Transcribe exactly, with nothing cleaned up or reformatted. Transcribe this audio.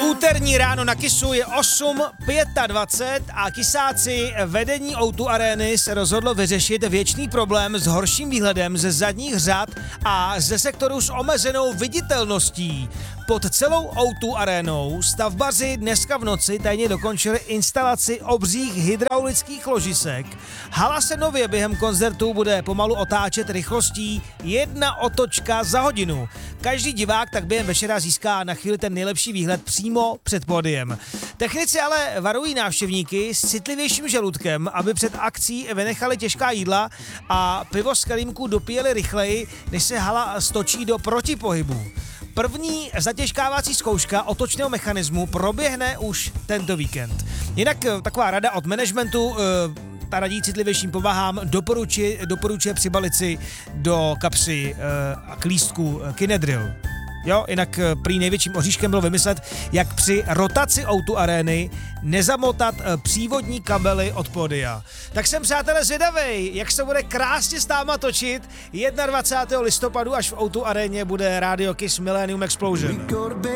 Úterní ráno na Kissu je osm dvacet pět a Kisáci vedení ó dva Arény se rozhodlo vyřešit věčný problém s horším výhledem ze zadních řad a ze sektoru s omezenou viditelností. Pod celou ó dva Arénou stavbaři dneska v noci tajně dokončili instalaci obřích hydraulických ložisek. Hala se nově během koncertu bude pomalu otáčet rychlostí jedna otočka za hodinu. Každý divák tak během večera získá na chvíli ten nejlepší výhled přímo před pódiem. Technici ale varují návštěvníky s citlivějším žaludkem, aby před akcí vynechali těžká jídla a pivo z kelímku dopíjeli rychleji, než se hala stočí do protipohybu. První zatěžkávací zkouška otočného mechanismu proběhne už tento víkend. Jinak taková rada od managementu, ta radí citlivějším povahám, doporučuje, doporučuje přibalit si do kapsy a k lístku Kinedril. Jo, jinak prý největším oříškem bylo vymyslet, jak při rotaci ó dva Arény nezamotat přívodní kabely od pódia. Tak jsem, přátelé, zvědavej, jak se bude krásně s náma točit. dvacátého prvního listopadu až v ó dva Aréně bude Radio Kiss Millennium Explosion.